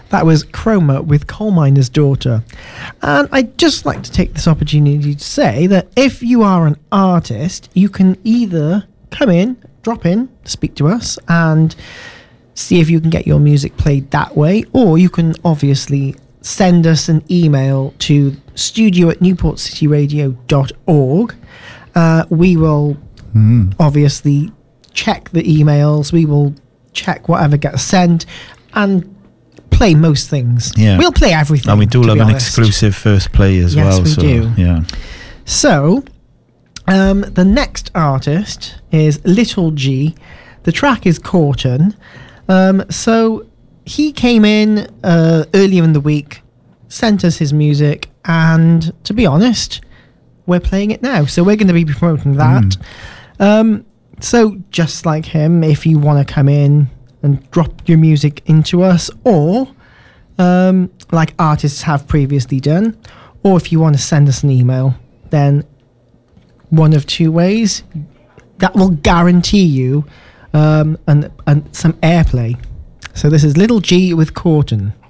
That was Chroma with Coal Miner's Daughter. And I'd just like to take this opportunity to say that if you are an artist, you can either come in, drop in, speak to us, and see if you can get your music played that way, or you can obviously send us an email to studio@newportcityradio.org. We will obviously check the emails, we will check whatever gets sent, and play most things. Yeah. We'll play everything. And we do have an honest. exclusive first play as Yes, well. we do. Yeah. So, the next artist is Little G. The track is Corton. So, he came in earlier in the week, sent us his music, and to be honest, we're playing it now. So, we're going to be promoting that. So, just like him, if you want to come in and drop your music into us, or like artists have previously done, or if you want to send us an email, then one of two ways that will guarantee you and some airplay. So this is Little G with Corton.